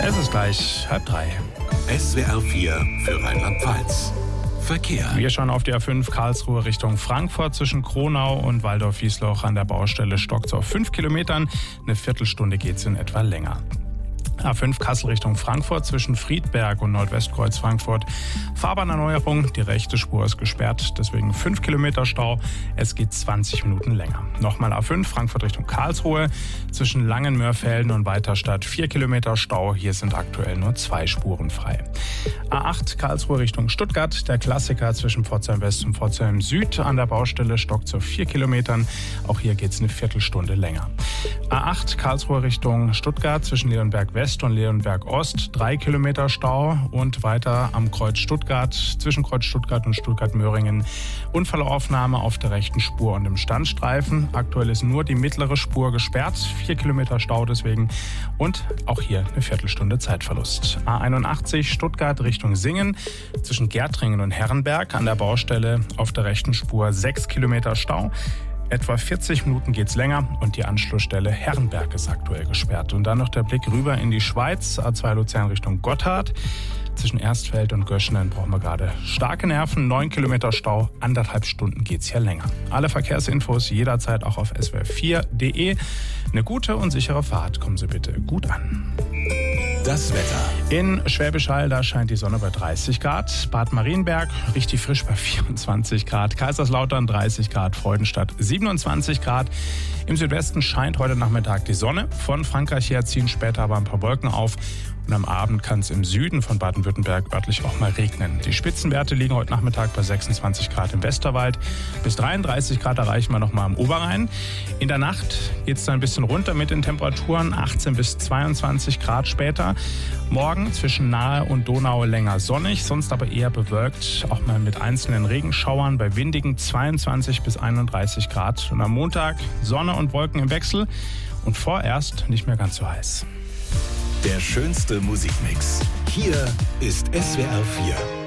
Es ist gleich 2:30. SWR 4 für Rheinland-Pfalz. Verkehr. Wir schauen auf die A5 Karlsruhe Richtung Frankfurt zwischen Kronau und Waldorf-Wiesloch an der Baustelle stockt auf 5 Kilometern. Eine Viertelstunde geht es in etwa länger. A5 Kassel Richtung Frankfurt zwischen Friedberg und Nordwestkreuz Frankfurt. Fahrbahnerneuerung, die rechte Spur ist gesperrt, deswegen 5 Kilometer Stau. Es geht 20 Minuten länger. Nochmal A5 Frankfurt Richtung Karlsruhe zwischen Langenmörfelden und Weiterstadt 4 Kilometer Stau. Hier sind aktuell nur 2 Spuren frei. A8 Karlsruhe Richtung Stuttgart. Der Klassiker zwischen Pforzheim West und Pforzheim Süd an der Baustelle stockt zu 4 Kilometern. Auch hier geht es eine Viertelstunde länger. A8 Karlsruhe Richtung Stuttgart zwischen Leonberg West und Leonberg Ost 3 Kilometer Stau und weiter am Kreuz Stuttgart zwischen Kreuz Stuttgart und Stuttgart-Möhringen. Unfallaufnahme auf der rechten Spur und im Standstreifen. Aktuell ist nur die mittlere Spur gesperrt, 4 Kilometer Stau deswegen und auch hier eine Viertelstunde Zeitverlust. A81 Stuttgart Richtung Singen zwischen Gärtringen und Herrenberg an der Baustelle auf der rechten Spur 6 Kilometer Stau. Etwa 40 Minuten geht's länger und die Anschlussstelle Herrenberg ist aktuell gesperrt. Und dann noch der Blick rüber in die Schweiz, A2 Luzern Richtung Gotthard. Zwischen Erstfeld und Göschenen brauchen wir gerade starke Nerven, 9 Kilometer Stau, 1,5 Stunden geht's hier länger. Alle Verkehrsinfos jederzeit auch auf swr4.de. Eine gute und sichere Fahrt, kommen Sie bitte gut an. Das Wetter. In Schwäbisch Hall, da scheint die Sonne bei 30 Grad. Bad Marienberg richtig frisch bei 24 Grad. Kaiserslautern 30 Grad. Freudenstadt 27 Grad. Im Südwesten scheint heute Nachmittag die Sonne. Von Frankreich her ziehen später aber ein paar Wolken auf. Und am Abend kann es im Süden von Baden-Württemberg örtlich auch mal regnen. Die Spitzenwerte liegen heute Nachmittag bei 26 Grad im Westerwald. Bis 33 Grad erreichen wir noch mal am Oberrhein. In der Nacht geht es dann ein bisschen runter mit den Temperaturen. 18 bis 22 Grad später. Morgen zwischen Nahe und Donau länger sonnig, sonst aber eher bewölkt. Auch mal mit einzelnen Regenschauern bei windigen 22 bis 31 Grad. Und am Montag Sonne und Wolken im Wechsel und vorerst nicht mehr ganz so heiß. Der schönste Musikmix. Hier ist SWR 4.